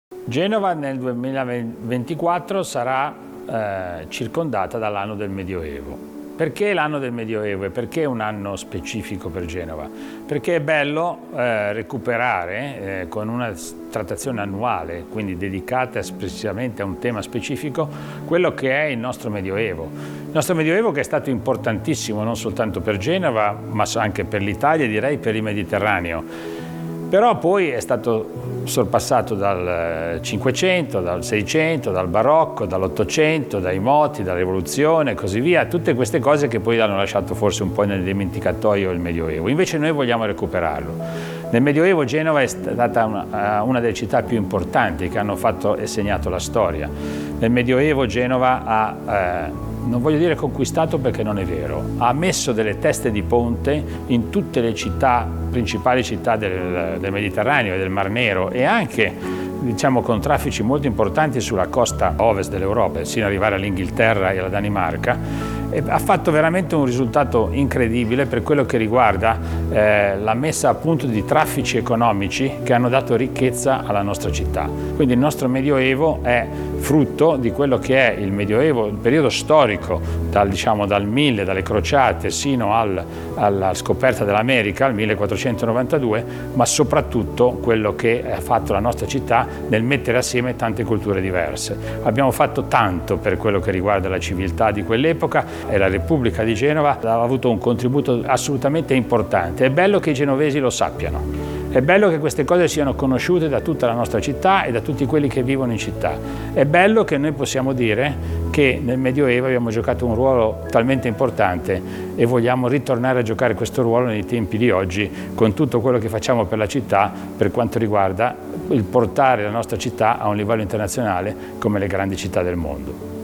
Genova nel 2024 sarà circondata dall'anno del Medioevo. Perché l'anno del Medioevo e perché un anno specifico per Genova? Perché è bello recuperare con una trattazione annuale, quindi dedicata espressamente a un tema specifico, quello che è il nostro Medioevo. Il nostro Medioevo che è stato importantissimo non soltanto per Genova, ma anche per l'Italia e direi per il Mediterraneo. Però poi è stato sorpassato dal Cinquecento, dal Seicento, dal Barocco, dall'Ottocento, dai moti, dalla Rivoluzione e così via, tutte queste cose che poi hanno lasciato forse un po' nel dimenticatoio il Medioevo. Invece noi vogliamo recuperarlo. Nel Medioevo Genova è stata una delle città più importanti che hanno fatto e segnato la storia. Nel Medioevo Genova ha non voglio dire conquistato perché non è vero, ha messo delle teste di ponte in tutte le principali città del Mediterraneo e del Mar Nero e anche diciamo con traffici molto importanti sulla costa ovest dell'Europa, sino ad arrivare all'Inghilterra e alla Danimarca. E ha fatto veramente un risultato incredibile per quello che riguarda la messa a punto di traffici economici che hanno dato ricchezza alla nostra città. Quindi il nostro Medioevo è frutto di quello che è il Medioevo, il periodo storico dal 1000, dalle crociate sino alla scoperta dell'America, il 1492, ma soprattutto quello che ha fatto la nostra città nel mettere assieme tante culture diverse. Abbiamo fatto tanto per quello che riguarda la civiltà di quell'epoca e la Repubblica di Genova ha avuto un contributo assolutamente importante. È bello che i genovesi lo sappiano. È bello che queste cose siano conosciute da tutta la nostra città e da tutti quelli che vivono in città. È bello che noi possiamo dire che nel Medioevo abbiamo giocato un ruolo talmente importante e vogliamo ritornare a giocare questo ruolo nei tempi di oggi con tutto quello che facciamo per la città per quanto riguarda il portare la nostra città a un livello internazionale come le grandi città del mondo.